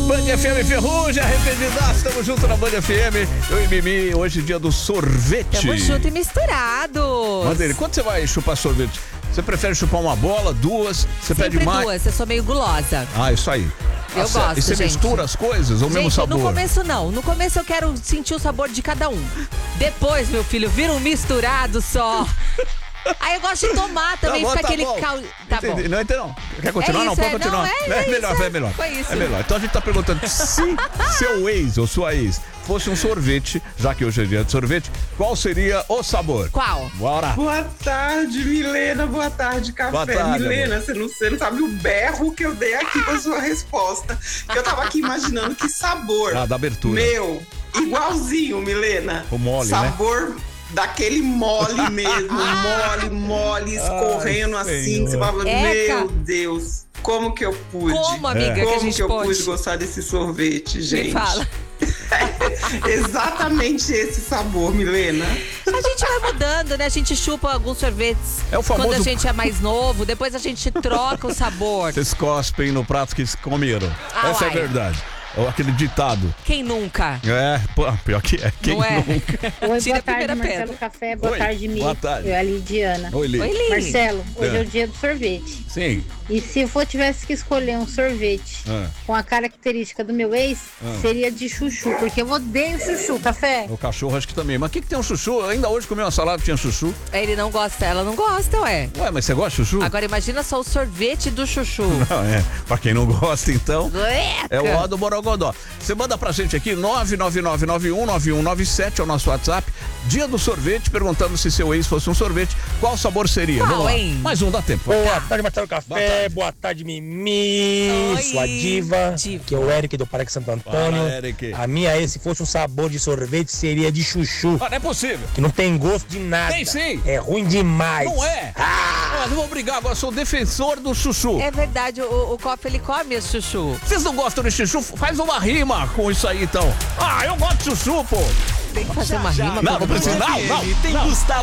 Band FM Ferrugem, arrependidaço, tamo junto na Band FM. Eu e Mimi, hoje é dia do sorvete. Tamo junto e misturado. Mandeira, quando você vai chupar sorvete? Você prefere chupar uma bola, duas? Você Sempre pede mais? duas, eu sou meio gulosa. Ah, isso aí. Eu gosto, E você gente. mistura as coisas, ou mesmo sabor? No começo não. No começo eu quero sentir o sabor de cada um. Depois, meu filho, vira um misturado só. Aí eu gosto de tomar também, Tá bom, fica tá aquele bom. caldo. Tá bom. Entendi. Não, então não. Quer continuar? É não, isso, pode continuar. é melhor, isso, é melhor. foi isso. É melhor. Então a gente tá perguntando, se seu ex ou sua ex fosse um sorvete, já que hoje é dia de sorvete, qual seria o sabor? Qual? Bora. Boa tarde, Milena. Boa tarde, Café. Boa tarde, Milena, você não sabe o berro que eu dei aqui com a sua resposta. Que eu tava aqui imaginando que sabor. Ah, da abertura. Meu, igualzinho, Milena. O mole, sabor daquele mole mesmo. mole, escorrendo assim. Senhor. Você fala, Eca. meu Deus, como que eu pude? Como, amiga, que a Como gente que eu pode? pude gostar desse sorvete, gente? Me fala. Exatamente esse sabor, Milena. A gente vai mudando, né? A gente chupa alguns sorvetes É o famoso- quando a gente é mais novo, depois a gente troca o sabor. Vocês cospem no prato que comeram. Ah, Essa é a uai. verdade. Ou aquele ditado. Quem nunca? É, pô, pior que é. Quem Não é? nunca? Oi, Tira boa a primeira tarde, Marcelo pedra. Café. Boa Oi, tarde, Mi. boa tarde. Eu, a Lidiana. Oi, Li. Oi, Li. Marcelo, hoje É. é o dia do sorvete. Sim. E se eu tivesse que escolher um sorvete com a característica do meu ex, seria de chuchu, porque eu odeio chuchu, Café. O cachorro acho que também. Mas o que tem um chuchu? Eu ainda hoje comi uma salada que tinha chuchu. Ele não gosta, ela não gosta, ué. Ué, mas você gosta de chuchu? Agora imagina só o sorvete do chuchu. Não, é. Pra quem não gosta, então, Eca. é o ó do Borogodó. Você manda pra gente aqui, 999919197, é o nosso WhatsApp. Dia do sorvete, perguntando se seu ex fosse um sorvete, qual sabor seria? Qual, Vamos lá. hein? Mais um, dá tempo. Vai. Boa tarde, Marcelo Café. Boa tarde, Mimi. Oi, Sua diva. diva. Que é o Eric do Parque Santo Antônio. Fala, Eric. A minha ex, se fosse um sabor de sorvete, seria de chuchu. Ah, não é possível. Que não tem gosto de nada. Tem sim. É ruim demais. Não é? Ah, não vou brigar agora, sou defensor do chuchu. É verdade, o Copa ele come esse chuchu. Vocês não gostam de chuchu? Faz uma rima com isso aí, então. Ah, eu gosto de chuchu, pô. Tem que fazer uma rima. Não, não com precisa. Não, Tem não. Gustavo